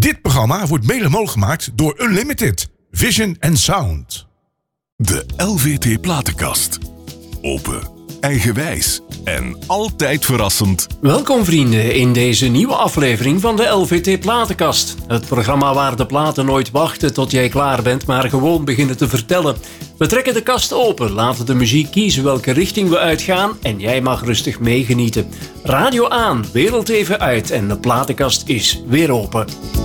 Dit programma wordt mede mogelijk gemaakt door Unlimited, Vision and Sound. De LVT Platenkast. Open, eigenwijs en altijd verrassend. Welkom vrienden in deze nieuwe aflevering van de LVT Platenkast. Het programma waar de platen nooit wachten tot jij klaar bent, maar gewoon beginnen te vertellen. We trekken de kast open, laten de muziek kiezen welke richting we uitgaan en jij mag rustig meegenieten. Radio aan, wereld even uit en de platenkast is weer open.